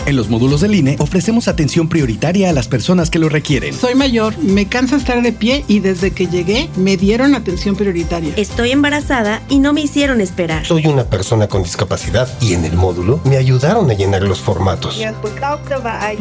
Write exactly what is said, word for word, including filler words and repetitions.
En los módulos del I N E ofrecemos atención prioritaria a las personas que lo requieren. Soy mayor, me cansa estar de pie y desde que llegué me dieron atención prioritaria. Estoy embarazada y no me hicieron esperar. Soy una persona con discapacidad y en el módulo me ayudaron a llenar los formatos.